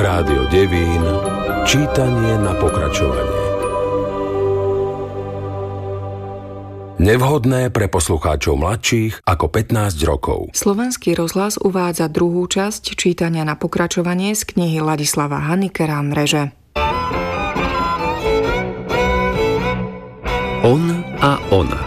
Rádio Devín. Čítanie na pokračovanie. Nevhodné pre poslucháčov mladších ako 15 rokov. Slovenský rozhlas uvádza druhú časť čítania na pokračovanie z knihy Ladislava Hanikera Mreže. On a ona.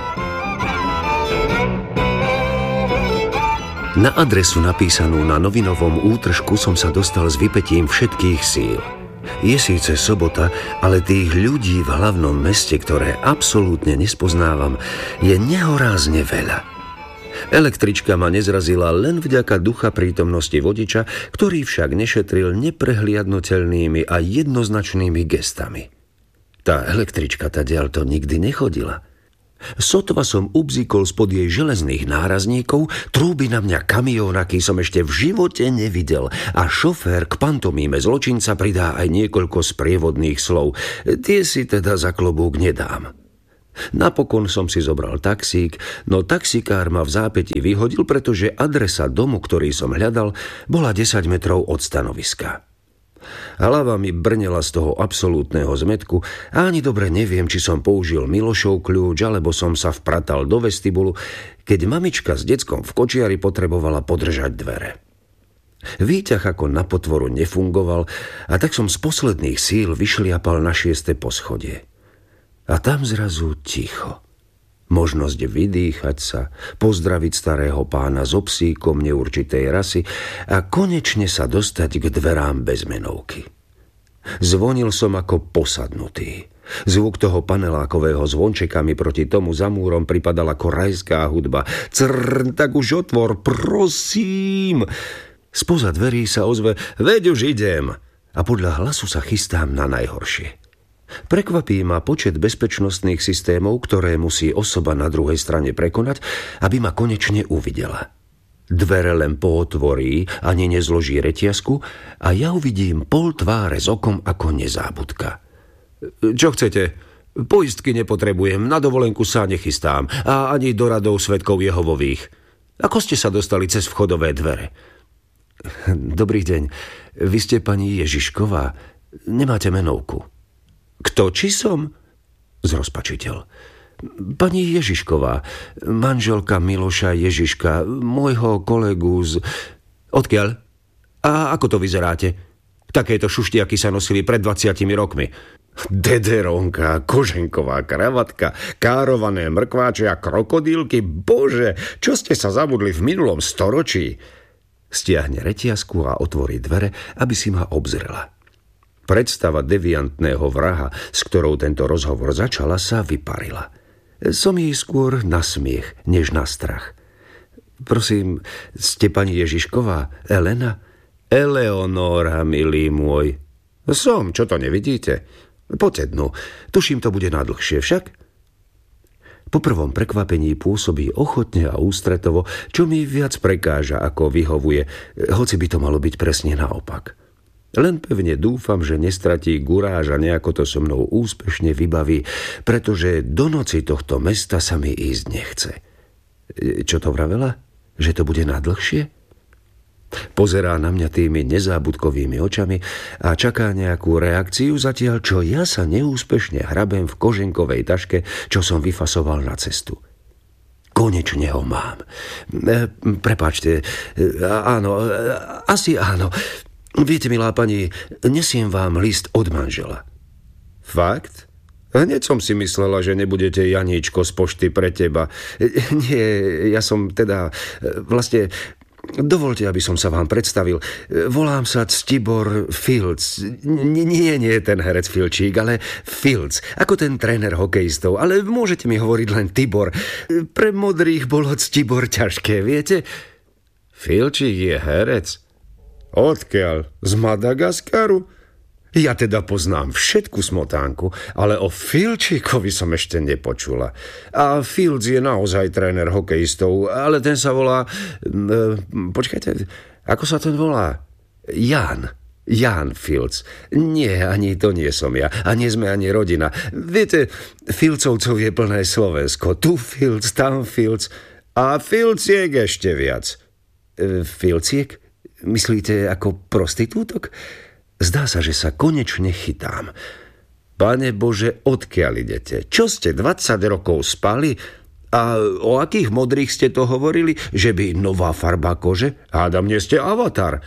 Na adresu napísanú na novinovom útržku som sa dostal s vypätím všetkých síl. Je síce sobota, ale tých ľudí v hlavnom meste, ktoré absolútne nespoznávam, je nehorázne veľa. Električka ma nezrazila len vďaka ducha prítomnosti vodiča, ktorý však nešetril neprehliadnutelnými a jednoznačnými gestami. Tá električka tadiaľto nikdy nechodila. Sotva som ubzikol spod jej železných nárazníkov, trúby na mňa kamión, aký som ešte v živote nevidel, a šofér k pantomíme zločinca pridá aj niekoľko sprievodných slov. Tie si teda za klobúk nedám. Napokon som si zobral taxík, no taxikár ma v zápätí vyhodil, pretože adresa domu, ktorý som hľadal, bola 10 metrov od stanoviska. Hlava mi brnela z toho absolútneho zmätku a ani dobre neviem, či som použil Milošov kľúč, alebo som sa vpratal do vestibulu, keď mamička s deckom v kočiari potrebovala podržať dvere. Výťah ako na potvoru nefungoval a tak som z posledných síl vyšliapal na 6. poschodie. A tam zrazu ticho. Možnosť vydýchať sa, pozdraviť starého pána so psíkom neurčitej rasy a konečne sa dostať k dverám bez menovky. Zvonil som ako posadnutý. Zvuk toho panelákového zvončeka mi proti tomu za múrom pripadal ako rajská hudba. Crn, tak už otvor, prosím! Spoza dverí sa ozve, veď už idem! A podľa hlasu sa chystám na najhoršie. Prekvapí ma počet bezpečnostných systémov, ktoré musí osoba na druhej strane prekonať, aby ma konečne uvidela. Dvere len pootvorí, ani nezloží reťazku a ja uvidím pol tváre s okom ako nezábudka. Čo chcete? Poistky nepotrebujem, na dovolenku sa nechystám a ani do radov svedkov Jehovových. Ako ste sa dostali cez vchodové dvere? Dobrý deň, vy ste pani Ježišková, nemáte menovku. Kto, či som? Zrozpačiteľ. Pani Ježišková, manželka Miloša Ježiška, môjho kolegu z... Odkiaľ? A ako to vyzeráte? Takéto šuštiaky sa nosili pred 20 rokmi. Dederonka, koženková kravatka, kárované mrkváče a krokodílky. Bože, čo ste sa zabudli v minulom storočí? Stiahne reťazku a otvorí dvere, aby si ma obzrela. Predstava deviantného vraha, s ktorou tento rozhovor začala, sa vyparila. Som jej skôr na smiech, než na strach. Prosím, ste pani Ježišková, Elena? Eleonóra, milý môj. Som, čo to nevidíte? Poďte dnu, tuším, to bude nadlhšie však. Po prvom prekvapení pôsobí ochotne a ústretovo, čo mi viac prekáža, ako vyhovuje, hoci by to malo byť presne naopak. Len pevne dúfam, že nestratí guráž a nejako to so mnou úspešne vybaví, pretože do noci tohto mesta sa mi ísť nechce. Čo to vravela? Že to bude nadlhšie? Pozerá na mňa tými nezábudkovými očami a čaká nejakú reakciu, zatiaľ čo ja sa neúspešne hrabem v koženkovej taške, čo som vyfasoval na cestu. Konečne ho mám. Prepáčte, áno, asi áno. Viete, milá pani, nesiem vám list od manžela. Fakt? Hneď som si myslela, že nebudete Janíčko z pošty pre teba. Nie, ja som teda... Vlastne, dovolte, aby som sa vám predstavil. Volám sa Ctibor Filc. Nie ten herec Filčík, ale Filc. Ako ten tréner hokejistov. Ale môžete mi hovoriť len Tibor. Pre modrých bolo Ctibor ťažké, viete? Filčík je herec? Odkiaľ? Z Madagaskaru? Ja teda poznám všetku smotánku, ale o Filčíkovi som ešte nepočula. A Filc je naozaj tréner hokejistov, ale ten sa volá... počkajte, ako sa ten volá? Jan Filc. Nie, ani to nie som ja. A nie sme ani rodina. Viete, Filcovcov je plné Slovensko. Tu Filc, tam Filc. A Filciek ešte viac. Filciek? Myslíte ako prostitútok? Zdá sa, že sa konečne chytám. Pane Bože, odkiaľ idete? Čo ste 20 rokov spali? A o akých modrých ste to hovorili? Že by nová farba kože? Hádam, nie ste Avatar.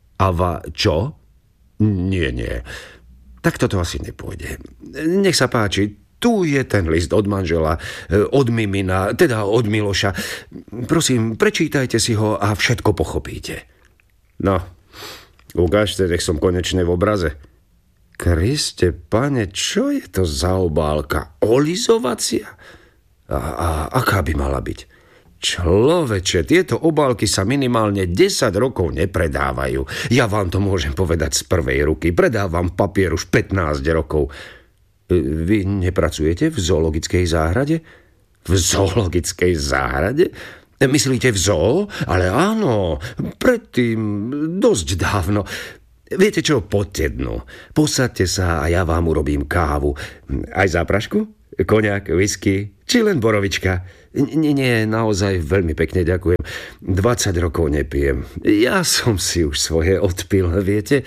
Čo? Nie. Tak toto asi nepôjde. Nech sa páči, tu je ten list od manžela, od Mimina, teda od Miloša. Prosím, prečítajte si ho a všetko pochopíte. No, ukážte, nech som konečne v obraze. Kriste, pane, čo je to za obálka? Olizovacia? A aká by mala byť? Človeče, tieto obálky sa minimálne 10 rokov nepredávajú. Ja vám to môžem povedať z prvej ruky. Predávam papier už 15 rokov. Vy nepracujete v zoologickej záhrade? V zoologickej záhrade? Myslíte v zoo? Ale áno, predtým dosť dávno. Viete čo, poďte dnu. Posaďte sa a ja vám urobím kávu. Aj záprašku? Koniak, whisky, či len borovička? Nie, naozaj veľmi pekne ďakujem. 20 rokov nepijem. Ja som si už svoje odpil, viete?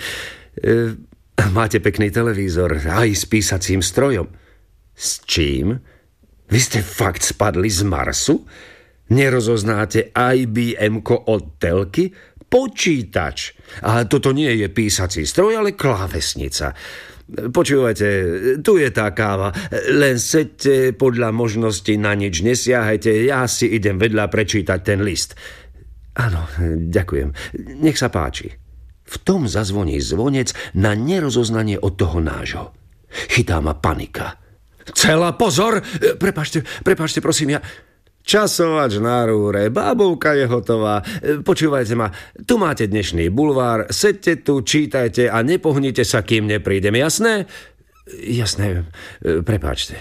Máte pekný televízor, aj s písacím strojom. S čím? Vy ste fakt spadli z Marsu? Nerozoznáte IBM-ko od telky? Počítač. A toto nie je písací stroj, ale klávesnica. Počúvajte, tu je tá káva. Len sedte, podľa možnosti na nič nesiahajte. Ja si idem vedľa prečítať ten list. Áno, ďakujem. Nech sa páči. V tom zazvoní zvonec na nerozoznanie od toho nášho. Chytá ma panika. Celá pozor! Prepáčte, prosím, ja... Časovač na rúre, bábovka je hotová. Počúvajte ma, tu máte dnešný bulvár, sedte tu, čítajte a nepohnite sa, kým neprídem, jasné? Jasné, prepáčte.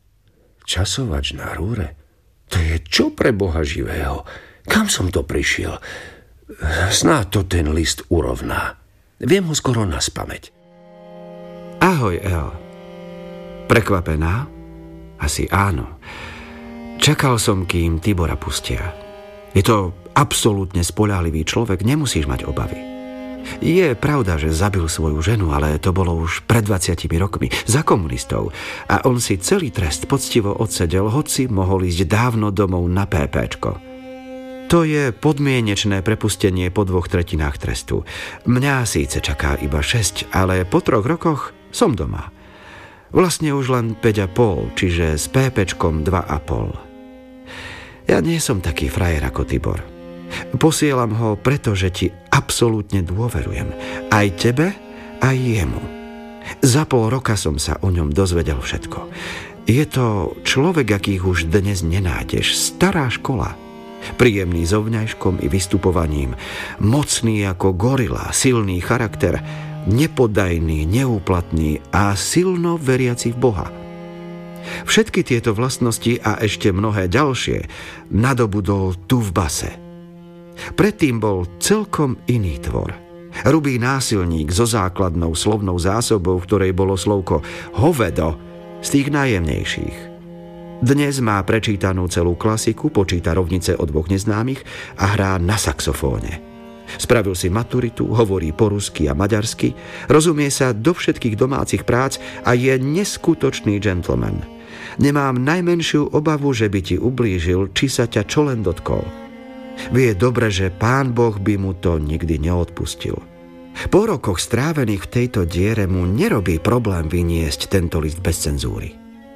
Časovač na rúre? To je čo pre Boha živého? Kam som to prišiel? Snáď to ten list urovná. Viem ho skoro naspamäť. Ahoj, El. Prekvapená? Asi áno. Čakal som, kým Tibora pustia. Je to absolútne spoľahlivý človek, nemusíš mať obavy. Je pravda, že zabil svoju ženu, ale to bolo už pred 20 rokmi, za komunistov. A on si celý trest poctivo odsedel, hoci mohol ísť dávno domov na PPčko. To je podmienečné prepustenie po 2/3 trestu. Mňa síce čaká iba 6, ale po 3 rokoch som doma. Vlastne už len 5,5, čiže s PPčkom 2,5. Ja nie som taký frajer ako Tibor. Posielam ho, pretože ti absolútne dôverujem. Aj tebe, aj jemu. Za 0,5 roka som sa o ňom dozvedel všetko. Je to človek, akých už dnes nenájdeš. Stará škola. Príjemný zovňajškom i vystupovaním. Mocný ako gorila, silný charakter, nepodajný, neúplatný a silno veriaci v Boha. Všetky tieto vlastnosti a ešte mnohé ďalšie nadobudol tu v base. Predtým bol celkom iný tvor. Hrubý násilník so základnou slovnou zásobou, v ktorej bolo slovko hovedo z tých najjemnejších. Dnes má prečítanú celú klasiku, počíta rovnice od 2 neznámych a hrá na saxofóne. Spravil si maturitu, hovorí po rusky a maďarsky, rozumie sa do všetkých domácich prác a je neskutočný gentleman. Nemám najmenšiu obavu, že by ti ublížil, či sa ťa čo len dotkol. Vie dobre, že Pán Boh by mu to nikdy neodpustil. Po rokoch strávených v tejto diere mu nerobí problém vyniesť tento list bez cenzúry.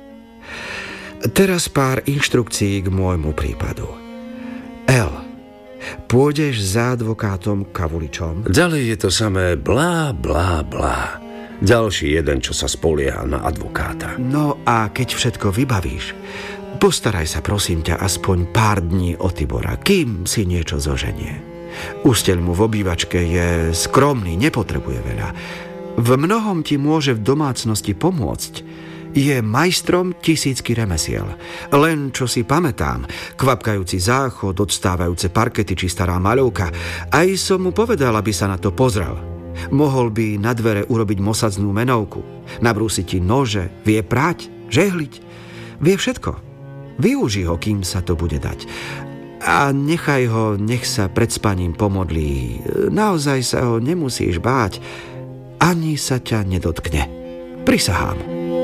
Teraz pár inštrukcií k môjmu prípadu. El, pôjdeš za advokátom Kavuličom? Ďalej je to samé blá, blá, blá. Ďalší jeden, čo sa spolieha na advokáta. No a keď všetko vybavíš, postaraj sa prosím ťa aspoň pár dní o Tibora, kým si niečo zoženie. Usteľ mu v obývačke, je skromný, nepotrebuje veľa. V mnohom ti môže v domácnosti pomôcť. Je majstrom 1000 remesiel. Len čo si pamätám, kvapkajúci záchod, odstávajúce parkety či stará maľovka. Aj som mu povedal, aby sa na to pozrel. Mohol by na dvere urobiť mosadznú menovku. Nabrúsiť ti nože, vie prať, žehliť. Vie všetko. Využij ho, kým sa to bude dať. A nechaj ho, nech sa pred spaním pomodlí. Naozaj sa ho nemusíš báť. ani sa ťa nedotkne. Prisahám.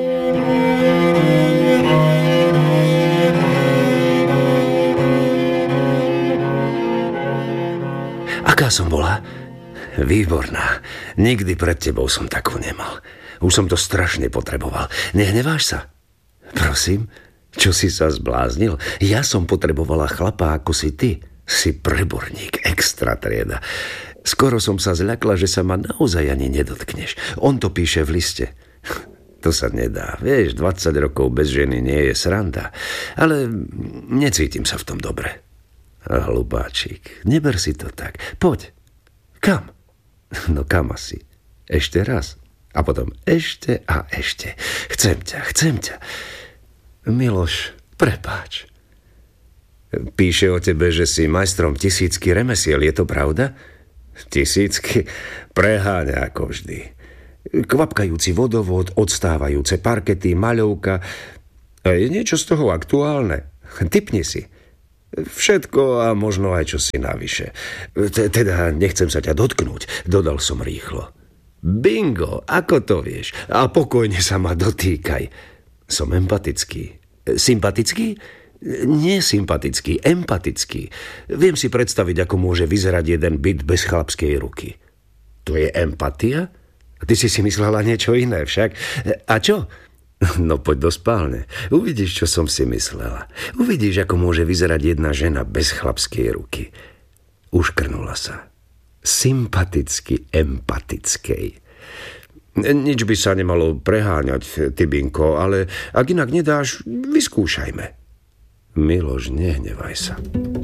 Aká som bola? Výborná. Nikdy pred tebou som takú nemal. Už som to strašne potreboval. Nehneváš sa? Prosím, čo si sa zbláznil? Ja som potrebovala chlapa ako si ty. Si preborník, extra trieda. Skoro som sa zľakla, že sa ma naozaj ani nedotkneš. On to píše v liste. To sa nedá. Vieš, 20 rokov bez ženy nie je sranda. Ale necítim sa v tom dobre. Hlupáčik, neber si to tak. Poď. Kam? No kam asi? Ešte raz. A potom ešte a ešte. Chcem ťa. Miloš, prepáč. Píše o tebe, že si majstrom 1000 remesiel. Je to pravda? 1000? Preháňa ako vždy. Kvapkajúci vodovod, odstávajúce parkety, maľovka. A je niečo z toho aktuálne? Tipni si. Všetko a možno aj čosi navyše. Teda nechcem sa ťa dotknúť, dodal som rýchlo. Bingo, ako to vieš? A pokojne sa ma dotýkaj. Som empatický. Sympatický? Nie sympatický, empatický. Viem si predstaviť, ako môže vyzerať jeden byt bez chlapskej ruky. To je empatia? Ty si myslela niečo iné však. A čo? No poď do spálne. Uvidíš, čo som si myslela. Uvidíš, ako môže vyzerať jedna žena bez chlapskej ruky. Uškrnula sa. Sympaticky empatickej. Nič by sa nemalo preháňať, Tibinko, ale ak inak nedáš, vyskúšajme. Miloš, nehnevaj sa.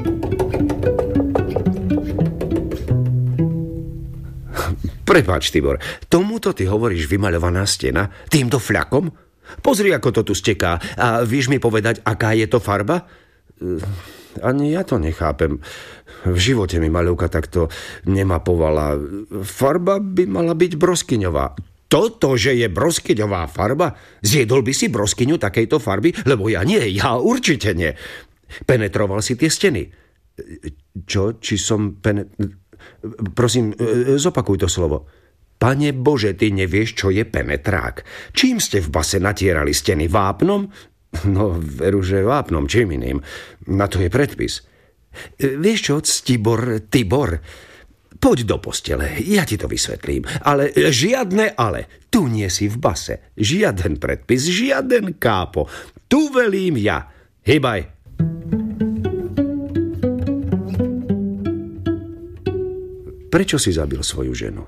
Prepáč, Tibor, tomuto ty hovoríš vymaľovaná stena? Týmto fľakom? Pozri, ako to tu steká. A vieš mi povedať, aká je to farba? Ani ja to nechápem. V živote mi maľovka takto nemapovala. Farba by mala byť broskyňová. Toto, že je broskyňová farba? Zjedol by si broskyňu takejto farby? Lebo ja nie, ja určite nie. Penetroval si tie steny. Čo? Či som Prosím, zopakuj to slovo. Pane Bože, ty nevieš, čo je penetrák. Čím ste v base natierali steny? Vápnom? No, veru, že vápnom, čím iným. Na to je predpis. Vieš čo, Tibor, poď do postele, ja ti to vysvetlím. Ale žiadne ale. Tu nie si v base. Žiaden predpis, žiaden kápo. Tu velím ja. Hýbaj. Prečo si zabil svoju ženu?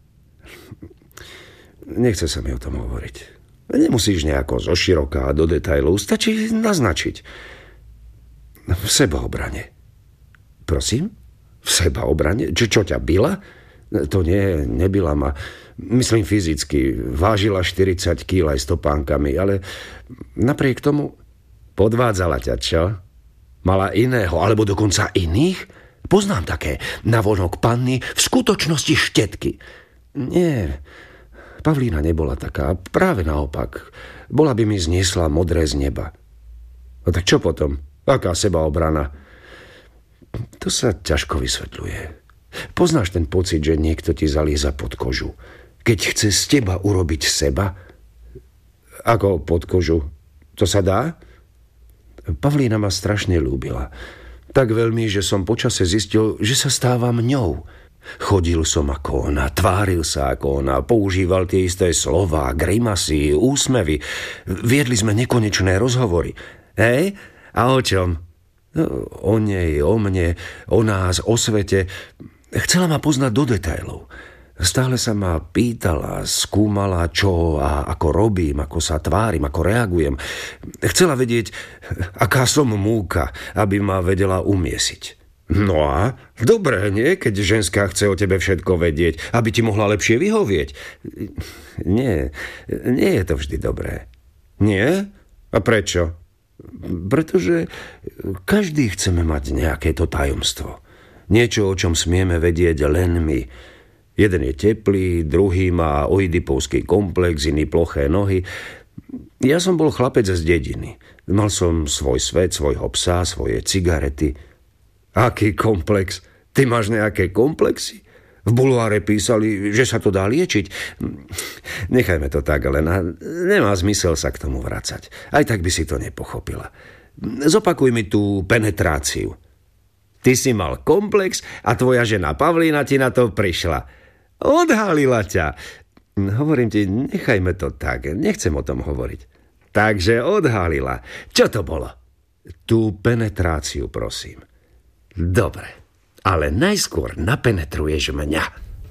Nechce sa mi o tom hovoriť. Nemusíš nejako zoširoka do detailov, stačí naznačiť. V sebaobrane. Prosím? V sebaobrane? Čo ťa bila? To nie, nebila ma. Myslím fyzicky. Vážila 40 kg aj s topánkami, ale napriek tomu podvádzala ťa, čo? Mala iného, alebo dokonca iných? Poznám také. Navonok panny, v skutočnosti štetky. Nie, Pavlína nebola taká. Práve naopak. Bola by mi zniesla modré z neba. No tak čo potom? Aká sebaobrana? To sa ťažko vysvetľuje. Poznáš ten pocit, že niekto ti zalieza pod kožu? Keď chce z teba urobiť seba? Ako pod kožu? To sa dá? Pavlína ma strašne ľúbila. Tak veľmi, že som počase zistil, že sa stávam ňou. Chodil som ako ona, tváril sa ako ona, používal tie isté slová, grimasy, úsmevy. Viedli sme nekonečné rozhovory. Hej? A o čom? No, o nej, o mne, o nás, o svete. Chcela ma poznať do detailov. Stále sa ma pýtala, skúmala, čo a ako robím, ako sa tvárim, ako reagujem. Chcela vedieť, aká som múka, aby ma vedela umiesiť. No a? Dobre, nie? Keď ženská chce o tebe všetko vedieť, aby ti mohla lepšie vyhovieť. Nie je to vždy dobré. Nie? A prečo? Pretože každý chceme mať nejaké to tajomstvo. Niečo, o čom smieme vedieť len my. Jeden je teplý, druhý má oidipovský komplex, iný ploché nohy. Ja som bol chlapec z dediny. Mal som svoj svet, svojho psa, svoje cigarety. Aký komplex? Ty máš nejaké komplexy? V bulváre písali, že sa to dá liečiť. Nechajme to tak, Elena. Nemá zmysel sa k tomu vracať. Aj tak by si to nepochopila. Zopakuj mi tú penetráciu. Ty si mal komplex a tvoja žena Pavlína ti na to prišla. Odhalila ťa. Hovorím ti, nechajme to tak. Nechcem o tom hovoriť. Takže odhalila. Čo to bolo? Tú penetráciu, prosím. Dobre. Ale najskôr napenetruješ mňa.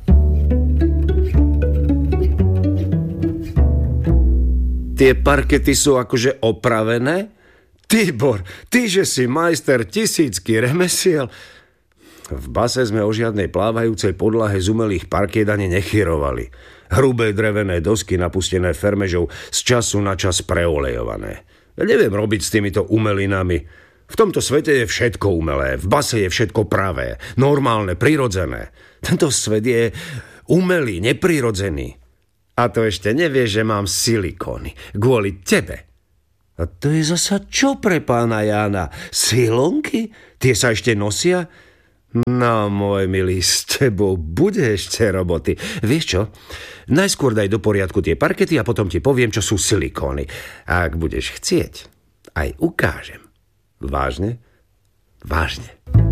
Tie parkety sú akože opravené? Tibor, ty, že si majster tisícky remesiel. V base sme o žiadnej plávajúcej podlahe z umelých parkiet ani nechyrovali. Hrubé drevené dosky napustené fermežou z času na čas preolejované. Neviem robiť s týmito umelinami. V tomto svete je všetko umelé, v base je všetko pravé, normálne, prirodzené. Tento svet je umelý, neprirodzený. A to ešte nevieš, že mám silikóny. Kvôli tebe. A to je zasa čo pre pána Jána? Silonky? Tie sa ešte nosia? No, môj milý, s tebou bude ešte roboty. Vieš čo? Najskôr daj do poriadku tie parkety a potom ti poviem, čo sú silikóny. A ak budeš chcieť, aj ukážem. Vážne? Vážne.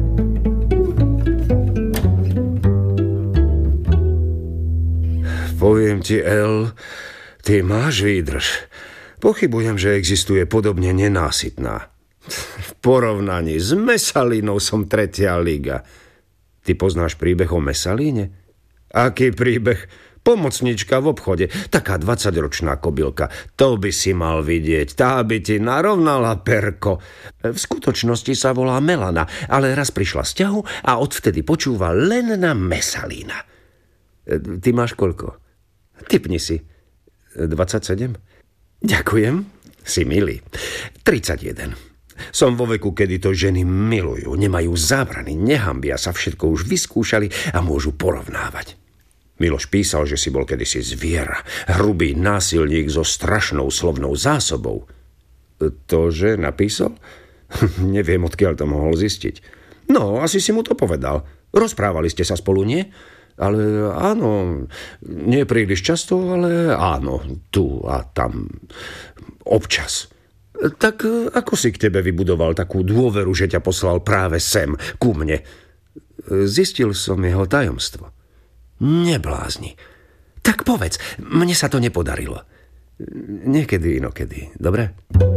Poviem ti, El, ty máš výdrž. Pochybujem, že existuje podobne nenásytná. V porovnaní s Mesalínou som 3. liga. Ty poznáš príbeh o Mesalíne? Aký príbeh? Pomocnička v obchode, taká 20-ročná kobylka. To by si mal vidieť, tá by ti narovnala perko. V skutočnosti sa volá Melana, ale raz prišla z ťahu a odvtedy počúva len na Mesalína. Ty máš koľko? Tipni si. 27? Ďakujem, si milý. 31. Som vo veku, kedy to ženy milujú, nemajú zábrany, nehambia sa, všetko už vyskúšali a môžu porovnávať. Miloš písal, že si bol kedysi zviera, hrubý násilník so strašnou slovnou zásobou. Tože napísal? Neviem, odkiaľ to mohol zistiť. No, asi si mu to povedal. Rozprávali ste sa spolu, nie? Ale áno, nie príliš často, ale áno, tu a tam, občas. Tak ako si k tebe vybudoval takú dôveru, že ťa poslal práve sem, ku mne? Zistil som jeho tajomstvo. Neblázni. Tak povedz, mne sa to nepodarilo. Niekedy inokedy, dobre?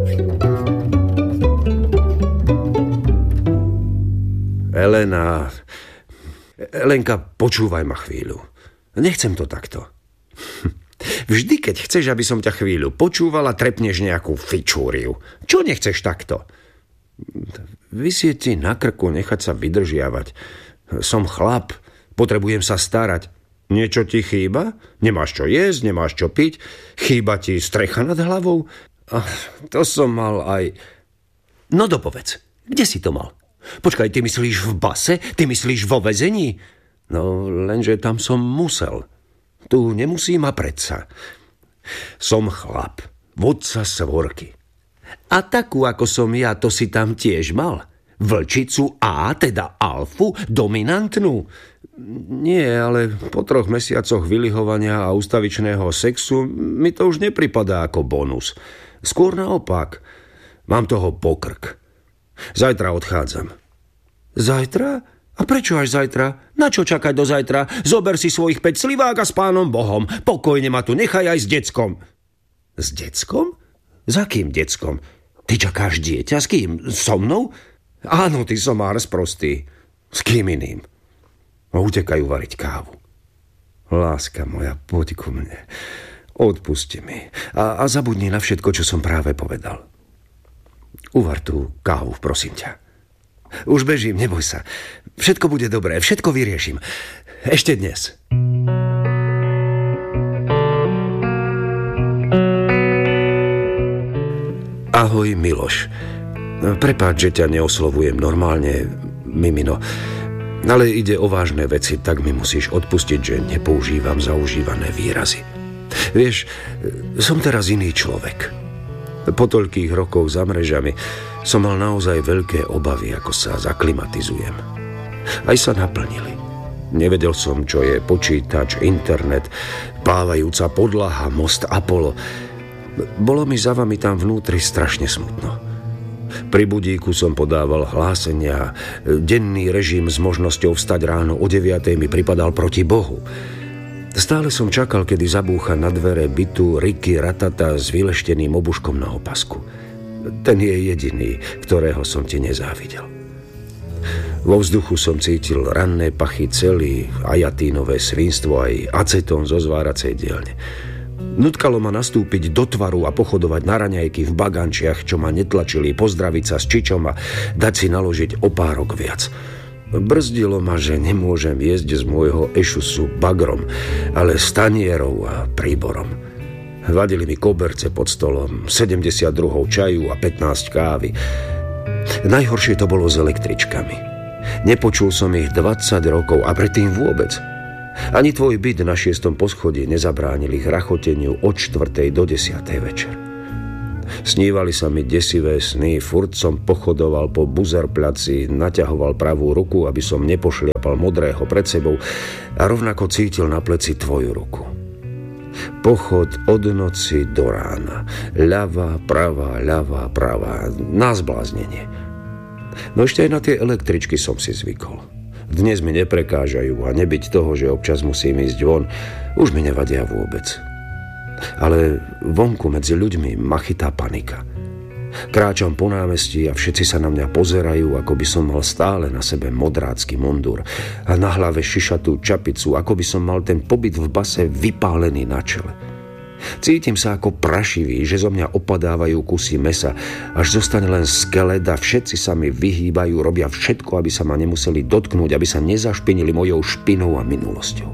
Elenka, počúvaj ma chvíľu. Nechcem to takto. Vždy, keď chceš, aby som ťa chvíľu počúvala, trepneš nejakú fičúriu. Čo nechceš takto? Vysieť ti na krku, nechať sa vydržiavať. Som chlap, potrebujem sa starať. Niečo ti chýba? Nemáš čo jesť, nemáš čo piť? Chýba ti strecha nad hlavou? To som mal aj... No dopovedz, kde si to mal? Počkaj, ty myslíš v base? Ty myslíš vo väzení? No, lenže tam som musel. Tu nemusím a predsa. Som chlap, vodca svorky. A takú, ako som ja, to si tam tiež mal. Vlčicu A, teda alfu, dominantnú. Nie, ale po 3 mesiacoch vylihovania a ustavičného sexu mi to už nepripadá ako bonus. Skôr naopak. Mám toho pokrk. Zajtra odchádzam. Zajtra? A prečo až zajtra? Na čo čakať do zajtra? Zober si svojich 5 slivák a s pánom Bohom. Pokojne ma tu nechaj aj s deckom. S deckom? Za kým deckom? Ty čakáš dieťa? S kým? So mnou? Áno, ty somár sprostý. S kým iným? Utekajú variť kávu. Láska moja, poď ku mne. Odpusti mi. A zabudni na všetko, čo som práve povedal. Uvar tú kávu, prosím ťa. Už bežím, neboj sa. Všetko bude dobré, všetko vyriešim. Ešte dnes. Ahoj, Miloš. Prepáč, že ťa neoslovujem normálne, Mimino. Ale ide o vážne veci, tak mi musíš odpustiť, že nepoužívam zaužívané výrazy. Vieš, som teraz iný človek. Po toľkých rokoch za mrežami som mal naozaj veľké obavy, ako sa zaklimatizujem. Aj sa naplnili. Nevedel som, čo je počítač, internet, plávajúca podlaha, most Apollo. Bolo mi za vami tam vnútri strašne smutno. Pri budíku som podával hlásenia. Denný režim s možnosťou vstať ráno o 9:00 mi pripadal proti Bohu. Stále som čakal, kedy zabúcha na dvere bytu Ricky Ratata s vylešteným obuškom na opasku. Ten je jediný, ktorého som ti nezávidel. Vo vzduchu som cítil ranné pachy cely, ajatínové svinstvo aj acetón zo zváracej dielne. Nutkalo ma nastúpiť do tvaru a pochodovať na raňajky v bagančiach, čo ma netlačili, pozdraviť sa s čičom a dať si naložiť o párok viac. Brzdilo ma, že nemôžem jesť z môjho ešusu bagrom, ale s tanierou a príborom. Vadili mi koberce pod stolom, 72 čaju a 15 kávy. Najhoršie to bolo s električkami. Nepočul som ich 20 rokov a predtým vôbec. Ani tvoj byt na 6. poschodí nezabránil ich rachoteniu od 4. do 10. večer. Snívali sa mi desivé sny, furt som pochodoval po Buzerplaci, naťahoval pravú ruku, aby som nepošliapal modrého pred sebou a rovnako cítil na pleci tvoju ruku. Pochod od noci do rána, ľavá, pravá, na zbláznenie. No ešte aj na tie električky som si zvykol. Dnes mi neprekážajú a nebyť toho, že občas musím ísť von, už mi nevadia vôbec. Ale vonku medzi ľuďmi ma chytá panika. Kráčam po námestí a všetci sa na mňa pozerajú, ako by som mal stále na sebe modrácky mundúr a na hlave šišatú čapicu, ako by som mal ten pobyt v base vypálený na čele. Cítim sa ako prašivý, že zo mňa opadávajú kusy mesa, až zostane len skelet a všetci sa mi vyhýbajú, robia všetko, aby sa ma nemuseli dotknúť, aby sa nezašpinili mojou špinou a minulosťou.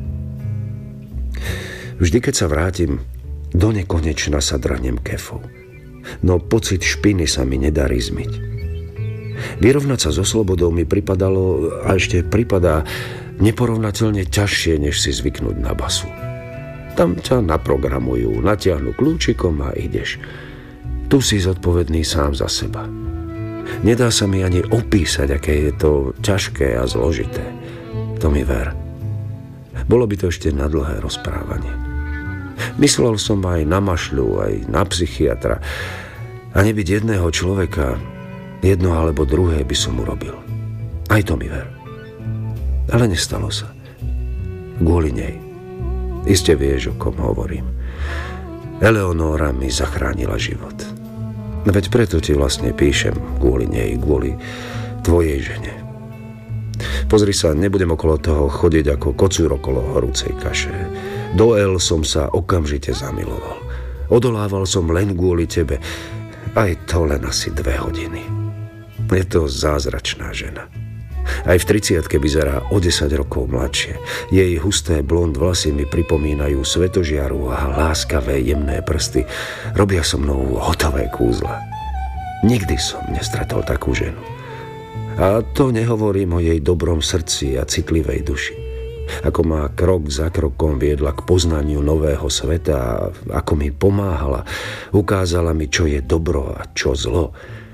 Vždy, keď sa vrátim, do nekonečna sa drahnem kefou. No pocit špiny sa mi nedarí zmyť. Vyrovnať sa so slobodou mi pripadalo a ešte pripadá neporovnateľne ťažšie, než si zvyknúť na basu. Tam ťa naprogramujú, natiahnu kľúčikom a ideš. Tu si zodpovedný sám za seba. Nedá sa mi ani opísať, aké je to ťažké a zložité. To mi ver. Bolo by to ešte na dlhé rozprávanie. Myslel som aj na mašľu, aj na psychiatra. A nebyť jedného človeka, jedno alebo druhé by som urobil. Aj to mi ver. Ale nestalo sa. Kvôli nej. Iste vieš, o kom hovorím. Eleonóra mi zachránila život. Veď preto ti vlastne píšem, kvôli nej, kvôli tvojej žene. Pozri sa, nebudem okolo toho chodiť ako kocúr okolo horúcej kaše. Do El som sa okamžite zamiloval. Odolával som len kvôli tebe. Aj to len asi 2 hodiny. Je to zázračná žena. Aj v 30-ke vyzerá o 10 rokov mladšie. Jej husté blond vlasy mi pripomínajú svetožiaru a láskavé jemné prsty robia so mnou hotové kúzla. Nikdy som nestretol takú ženu. A to nehovorím o jej dobrom srdci a citlivej duši. Ako ma krok za krokom viedla k poznaniu nového sveta a ako mi pomáhala, ukázala mi, čo je dobro a čo zlo.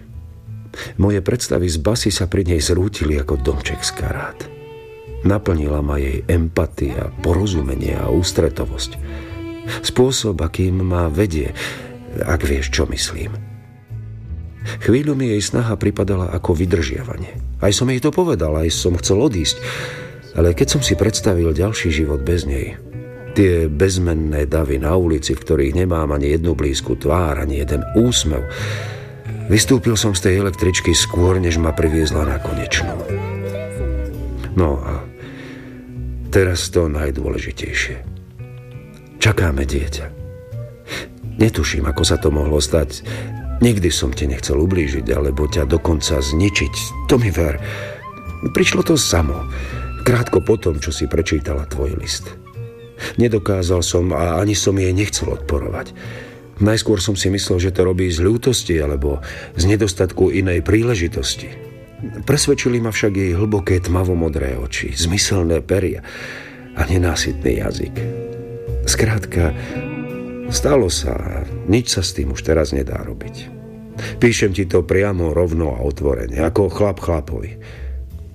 Moje predstavy z basy sa pri nej zrútili ako domček z karát. Naplnila ma jej empatia, porozumenie a ústretovosť. Spôsob, akým ma vedie, ak vieš, čo myslím. Chvíľu mi jej snaha pripadala ako vydržiavanie. Aj som jej to povedal, aj som chcel odísť. Ale keď som si predstavil ďalší život bez nej, tie bezmenné davy na ulici, v ktorých nemám ani jednu blízku tvár, ani jeden úsmev, vystúpil som z tej električky skôr, než ma priviezla na konečnú. No a teraz to najdôležitejšie. Čakáme dieťa. Netuším, ako sa to mohlo stať. Nikdy som ti nechcel ublížiť, alebo ťa dokonca zničiť. To mi ver. Prišlo to samo. Krátko potom, čo si prečítala tvoj list. Nedokázal som a ani som jej nechcel odporovať. Najskôr som si myslel, že to robí z ľútosti alebo z nedostatku inej príležitosti. Presvedčili ma však jej hlboké tmavomodré oči, zmyselné peria a nenásytný jazyk. Skrátka, stalo sa a nič sa s tým už teraz nedá robiť. Píšem ti to priamo, rovno a otvorene, ako chlap chlapovi.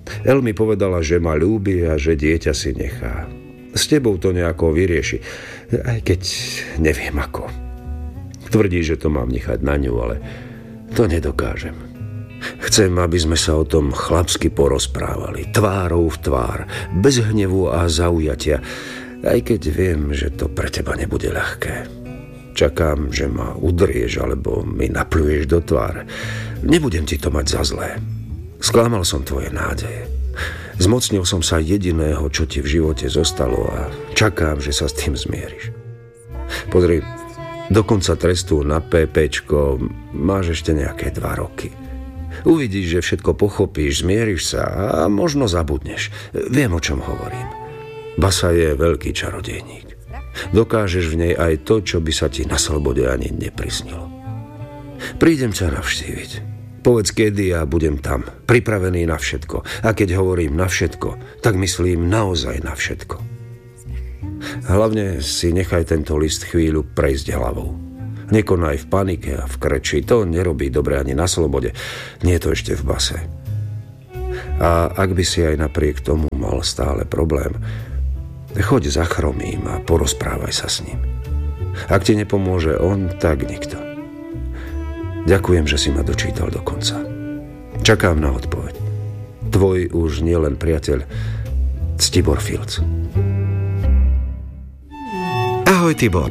El mi povedala, že ma ľúbi a že dieťa si nechá. S tebou to nejako vyrieši, aj keď neviem ako. Tvrdí, že to mám nechať na ňu, ale to nedokážem. Chcem, aby sme sa o tom chlapsky porozprávali, tvárou v tvár, bez hnevu a zaujatia, aj keď viem, že to pre teba nebude ľahké. Čakám, že ma udrieš alebo mi napľuješ do tváre. Nebudem ti to mať za zlé. Sklamal som tvoje nádeje. Zmocnil som sa jediného, čo ti v živote zostalo a čakám, že sa s tým zmieriš. Pozri, do konca trestu na PPčko máš ešte nejaké 2 roky. Uvidíš, že všetko pochopíš, zmieriš sa a možno zabudneš. Viem, o čom hovorím. Basa je veľký čarodejník. Dokážeš v nej aj to, čo by sa ti na slobode ani neprisnilo. Prídem ťa navštíviť. Povedz kedy a budem tam, pripravený na všetko. A keď hovorím na všetko, tak myslím naozaj na všetko. Hlavne si nechaj tento list chvíľu prejsť hlavou. Nekonaj v panike a v kreči, to nerobí dobre ani na slobode. Nie je to ešte v base. A ak by si aj napriek tomu mal stále problém, choď za Chromým a porozprávaj sa s ním. Ak ti nepomôže on, tak nikto. Ďakujem, že si ma dočítal do konca. Čakám na odpoveď. Tvoj už nielen priateľ, Tibor Filc. Ahoj, Tibor.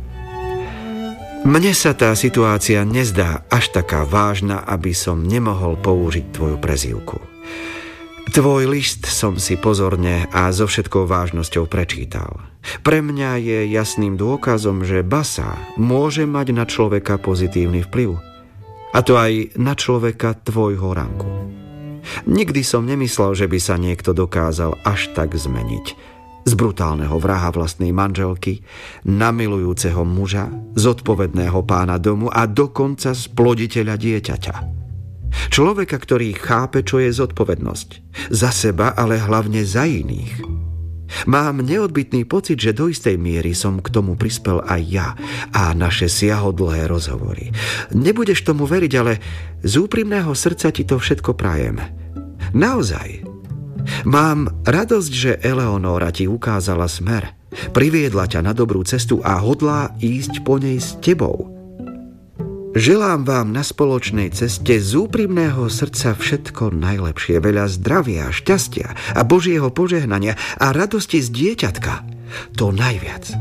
Mne sa tá situácia nezdá až taká vážna, aby som nemohol použiť tvoju prezývku. Tvoj list som si pozorne a so všetkou vážnosťou prečítal. Pre mňa je jasným dôkazom, že basa môže mať na človeka pozitívny vplyv. A to aj na človeka tvojho rangu. Nikdy som nemyslel, že by sa niekto dokázal až tak zmeniť. Z brutálneho vraha vlastnej manželky, na milujúceho muža, zodpovedného pána domu a dokonca sploditeľa dieťaťa. Človeka, ktorý chápe, čo je zodpovednosť. Za seba, ale hlavne za iných. Mám neodbytný pocit, že do istej miery som k tomu prispel aj ja a naše siahodlhé rozhovory. Nebudeš tomu veriť, ale z úprimného srdca ti to všetko prajem. Naozaj. Mám radosť, že Eleonóra ti ukázala smer, priviedla ťa na dobrú cestu a hodlá ísť po nej s tebou. Želám vám na spoločnej ceste z úprimného srdca všetko najlepšie, veľa zdravia, šťastia a Božieho požehnania a radosti z dieťatka. To najviac.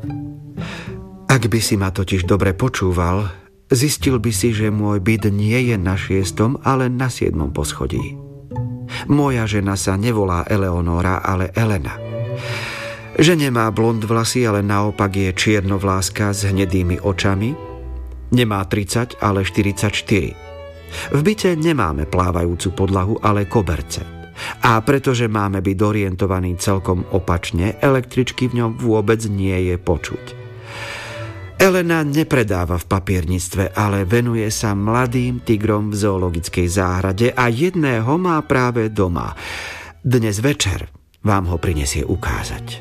Ak by si ma totiž dobre počúval, zistil by si, že môj byt nie je na 6., ale na 7. poschodí. Moja žena sa nevolá Eleonóra, ale Elena. Že nemá blond vlasy, ale naopak je čiernovláska s hnedými očami. Nemá 30, ale 44. V byte nemáme plávajúcu podlahu, ale koberce. A pretože máme byť orientovaní celkom opačne, električky v ňom vôbec nie je počuť. Elena nepredáva v papierníctve, ale venuje sa mladým tigrom v zoologickej záhrade a jedného má práve doma. Dnes večer vám ho prinesie ukázať.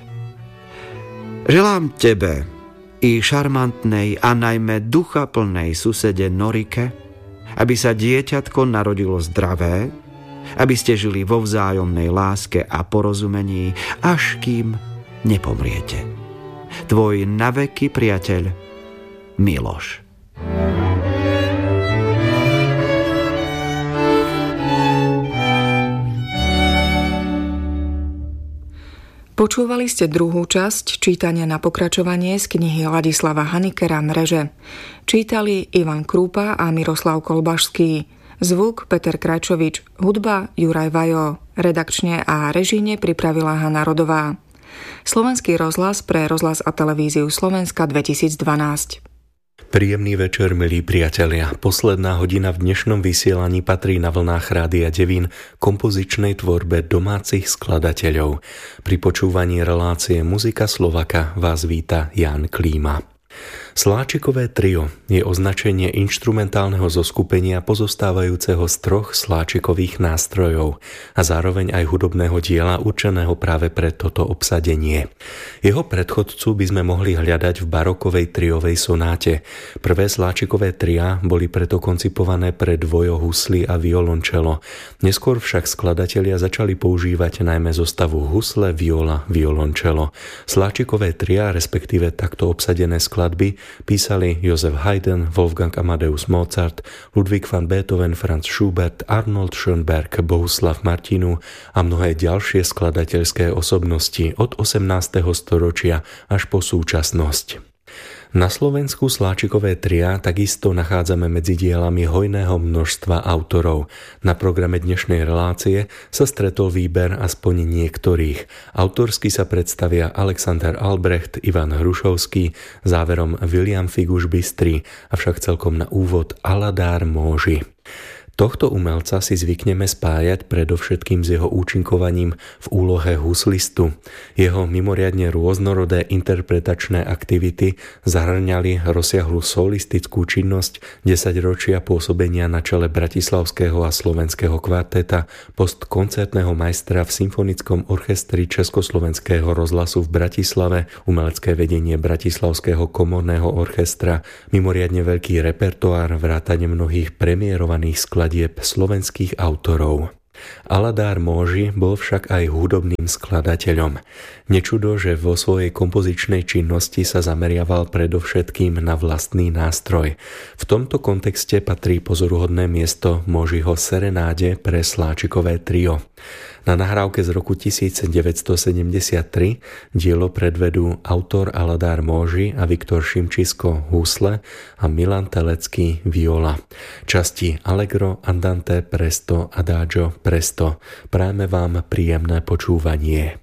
Želám tebe i šarmantnej a najmä duchaplnej susede Norike, aby sa dieťatko narodilo zdravé, aby ste žili vo vzájomnej láske a porozumení, až kým nepomriete. Tvoj naveky priateľ Miloš. Počúvali ste druhú časť čítania na pokračovanie z knihy Ladislava Hanikera Mreže. Čítali Ivan Krúpa a Miroslav Kolbašský. Zvuk Peter Krajčovič, hudba Juraj Vajo. Redakčne a režijne pripravila Hana Rodová. Slovenský rozhlas pre rozhlas a televíziu Slovenska 2012. Príjemný večer, milí priatelia. Posledná hodina v dnešnom vysielaní patrí na vlnách Rádia Devín kompozičnej tvorbe domácich skladateľov. Pri počúvaní relácie Muzika Slovaka vás víta Ján Klíma. Sláčikové trio je označenie inštrumentálneho zoskupenia pozostávajúceho z 3 sláčikových nástrojov a zároveň aj hudobného diela určeného práve pre toto obsadenie. Jeho predchodcu by sme mohli hľadať v barokovej triovej sonáte. Prvé sláčikové tria boli preto koncipované pre dvojo husly a violončelo. Neskôr však skladatelia začali používať najmä zostavu husle, viola, violončelo. Sláčikové tria, respektíve takto obsadené skladby, písali Joseph Haydn, Wolfgang Amadeus Mozart, Ludwig van Beethoven, Franz Schubert, Arnold Schönberg, Bohuslav Martinu a mnohé ďalšie skladateľské osobnosti od 18. storočia až po súčasnosť. Na Slovensku sláčikové tria takisto nachádzame medzi dielami hojného množstva autorov. Na programe dnešnej relácie sa stretol výber aspoň niektorých. Autorsky sa predstavia Alexander Albrecht, Ivan Hrušovský, záverom William Figuš Bystrý, avšak celkom na úvod Aladár Móži. Tohto umelca si zvykneme spájať predovšetkým s jeho účinkovaním v úlohe huslistu. Jeho mimoriadne rôznorodé interpretačné aktivity zahrňali rozsiahlu solistickú činnosť, 10 ročia pôsobenia na čele bratislavského a slovenského kvarteta, post koncertného majstra v Symfonickom orchestri Československého rozhlasu v Bratislave, umelecké vedenie Bratislavského komorného orchestra, mimoriadne veľký repertoár vrátane mnohých premiérovaných skladieb slovenských autorov. Aladár Móži bol však aj hudobným skladateľom. Nečudo, že vo svojej kompozičnej činnosti sa zameriaval predovšetkým na vlastný nástroj. V tomto kontexte patrí pozoruhodné miesto Móžiho serenáde pre sláčikové trio. Na nahrávke z roku 1973 dielo predvedú autor Aladár Móži a Viktor Šimčisko husle a Milan Telecký viola. Časti Allegro, Andante, Presto, Adagio, Presto. Prajeme vám príjemné počúvanie.